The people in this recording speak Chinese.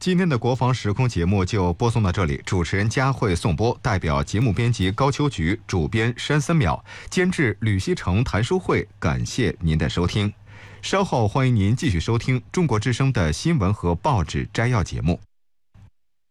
今天的国防时空节目就播送到这里，主持人佳慧、宋波，代表节目编辑高秋菊，主编山森淼，监制吕锡成、谭淑慧，感谢您的收听。稍后欢迎您继续收听中国之声的新闻和报纸摘要节目。